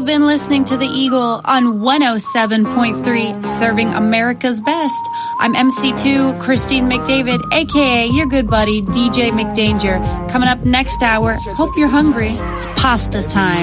You've been listening to The Eagle on 107.3, serving America's best. I'm MC2 Christine McDavid, a.k.a. your good buddy, DJ McDanger. Coming up next hour, hope you're hungry. It's pasta time.